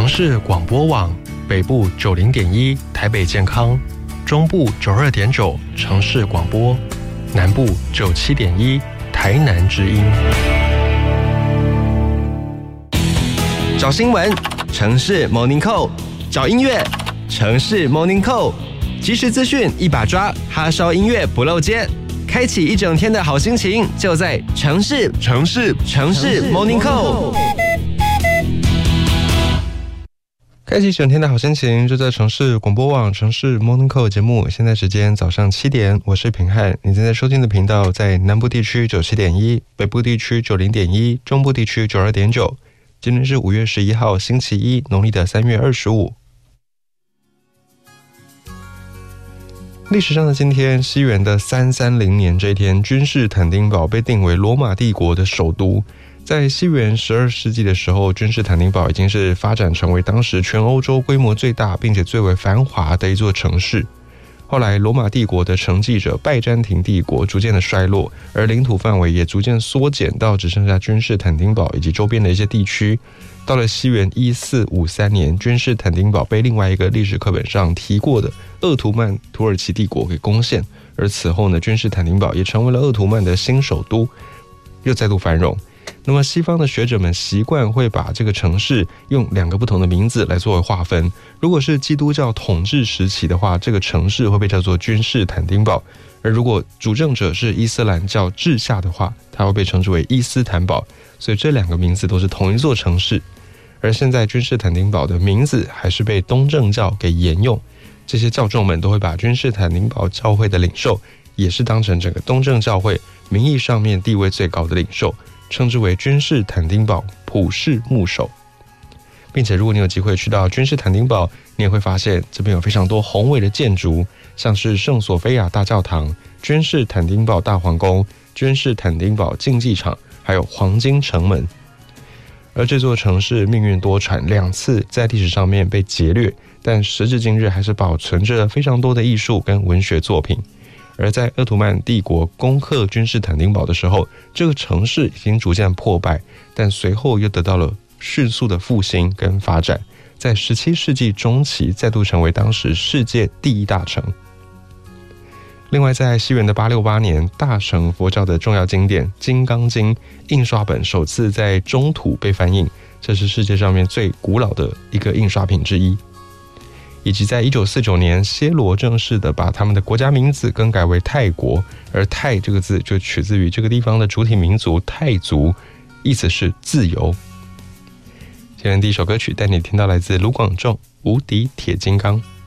市广播网，北部90.1台北健康，中部92.9城市广播，南部97.1台南之音。 找新闻，城市 Morning Call； 找音乐，城市 Morning Call。即时资讯一把抓，哈烧音乐不漏接，开启一整天的好心情，就在城市 Morning Call。 开启一整天的好心情，就在城市广播网城市 Morning Call 节目。现在时间早上7点，我是平汉。你正在收听的频道在南部地区97.1，北部地区90.1，中部地区92.9。今天是5月11号，星期一，农历的3月25。历史上的今天，西元的330年这一天，君士坦丁堡被定为罗马帝国的首都。在西元12世纪的时候，君士坦丁堡已经是发展成为当时全欧洲规模最大并且最为繁华的一座城市。后来罗马帝国的承继者拜占庭帝国逐渐的衰落，而领土范围也逐渐缩减到只剩下君士坦丁堡以及周边的一些地区。到了西元1453年，君士坦丁堡被另外一个历史课本上提过的鄂图曼土耳其帝国给攻陷，而此后呢，君士坦丁堡也成为了鄂图曼的新首都，又再度繁荣。那么西方的学者们习惯会把这个城市用2个不同的名字来作为划分。如果是基督教统治时期的话，这个城市会被叫做君士坦丁堡；而如果主政者是伊斯兰教治下的话，它会被称之为伊斯坦堡。所以这2个名字都是同一座城市。而现在君士坦丁堡的名字还是被东正教给沿用，这些教众们都会把君士坦丁堡教会的领袖也是当成整个东正教会名义上面地位最高的领袖，称之为君士坦丁堡普世牧首。并且如果你有机会去到君士坦丁堡，你也会发现这边有非常多宏伟的建筑，像是圣索菲亚大教堂、君士坦丁堡大皇宫、君士坦丁堡竞技场，还有黄金城门。而这座城市命运多舛，2次在历史上面被劫掠，但时至今日还是保存着非常多的艺术跟文学作品。而在鄂图曼帝国攻克君士坦丁堡的时候，这个城市已经逐渐破败，但随后又得到了迅速的复兴跟发展，在17世纪中期再度成为当时世界第1大城。另外在西元的868年，大乘佛教的重要经典《金刚经》印刷本首次在中土被翻印，这是世界上面最古老的一个印刷品之一。以及在1949年，暹罗正式的把他们的国家名字更改为泰国，而泰这个字就取自于这个地方的主体民族泰族，意思是自由。今天第一首歌曲带你听到来自卢广仲《无敌铁金刚》。